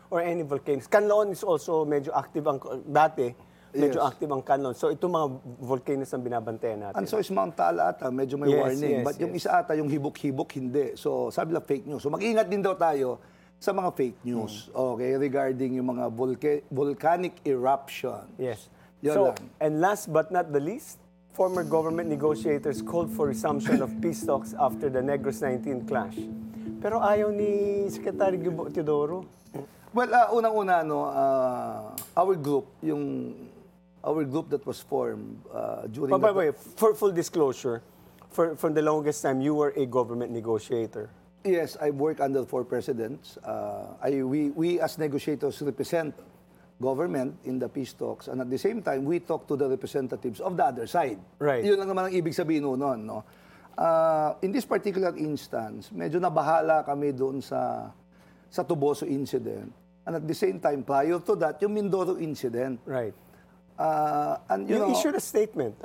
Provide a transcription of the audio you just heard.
or any volcanoes. Canlaon is also medyo active ang dati, medyo Yes. active ang Canlaon. So itong mga volcanoes ang binabantayan natin. And so is Mount Taal ata, medyo may Yes, warning. yes, But yung yes. isa ata, yung hibok-hibok, hindi. So sabi lang fake news. So mag-ingat din daw tayo sa mga fake news. Okay, regarding yung mga volcanic eruption. Yes. Yun So, lang. and last but not the least, former government negotiators called for resumption of peace talks after the Negros 19 clash. Pero ayaw ni Secretary Gubo Teodoro. Well, unang-una, our group that was formed during By the way, for full disclosure, from the longest time, you were a government negotiator. Yes, I work under 4 presidents. We as negotiators represent government in the peace talks, and at the same time, we talk to the representatives of the other side. Right. Yun lang naman ang ibig sabihin noon, no? In this particular instance, medyo nabahala kami doon sa Tuboso incident. And at the same time, prior to that, yung Mindoro incident. Right. And You you know, issued a statement.